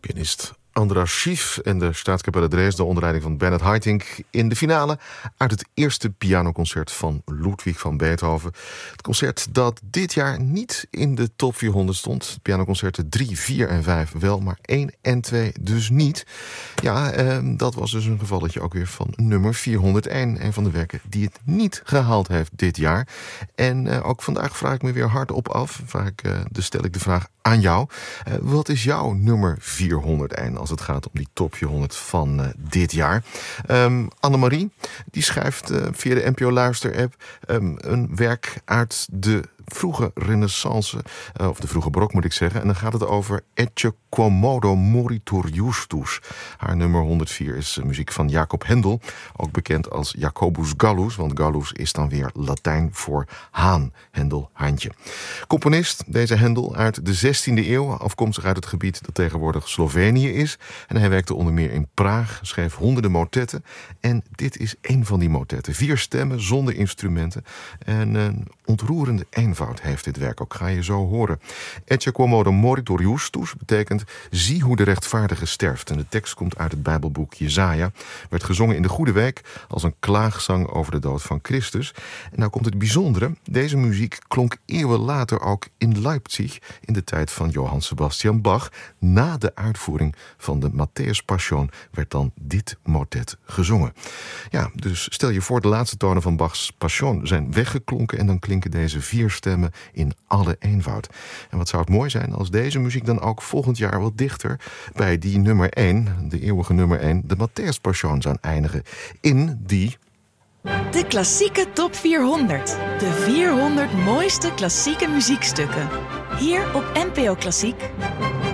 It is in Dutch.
Pianist Andras Schief en de Staatskapelle Dresden onder leiding van Bernhard Haitink in de finale uit het eerste pianoconcert van Ludwig van Beethoven. Het concert dat dit jaar niet in de top 400 stond. Pianoconcerten 3, 4 en 5 wel, maar 1 en 2 dus niet. Ja, dat was dus een gevalletje ook weer van nummer 401. Een van de werken die het niet gehaald heeft dit jaar. En ook vandaag vraag ik me weer hardop af. Stel ik de vraag aan jou. Wat is jouw nummer 401 als het gaat om die top 400 van dit jaar? Annemarie, die schrijft via de NPO Luister-app een werk uit de vroege renaissance, of de vroege barok moet ik zeggen. En dan gaat het over Ecce quomodo moritur justus. Haar nummer 104 is muziek van Jacob Hendel, ook bekend als Jacobus Gallus, want Gallus is dan weer Latijn voor haan. Hendel, haantje. Componist, deze Hendel, uit de 16e eeuw, afkomstig uit het gebied dat tegenwoordig Slovenië is. En hij werkte onder meer in Praag, schreef honderden motetten. En dit is één van die motetten. 4 stemmen, zonder instrumenten. En een ontroerende eenvoud heeft dit werk ook, ga je zo horen. Ecce quomodo moritur justus betekent zie hoe de rechtvaardige sterft. En de tekst komt uit het Bijbelboek Jesaja. Werd gezongen in de Goede Week als een klaagzang over de dood van Christus. En nou komt het bijzondere. Deze muziek klonk eeuwen later ook in Leipzig in de tijd van Johann Sebastian Bach. Na de uitvoering van de Matthäus Passion werd dan dit motet gezongen. Ja, dus stel je voor, de laatste tonen van Bachs Passion zijn weggeklonken en dan klinken deze 4 stemmen in alle eenvoud. En wat zou het mooi zijn als deze muziek dan ook volgend jaar wat dichter bij die nummer 1, de eeuwige nummer 1, de Matthäus Passion zou eindigen in die... De klassieke top 400. De 400 mooiste klassieke muziekstukken. Hier op NPO Klassiek.